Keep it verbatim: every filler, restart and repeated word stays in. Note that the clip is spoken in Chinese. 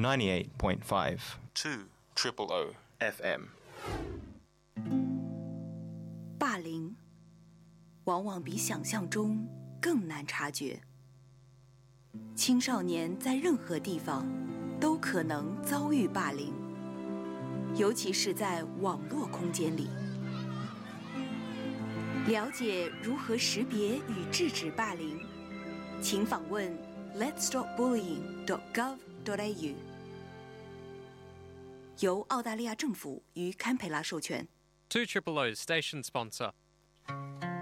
ninety-eight point five two triple O F M。 霸凌往往比想象中更难察觉。青少年在任何地方都可能遭遇霸凌，尤其是在网络空间里。了解如何识别与制止霸凌，请访问 lets stop bullying dot gov dot a u， 由澳大利亚政府与堪培拉授权。 two triple O station sponsor.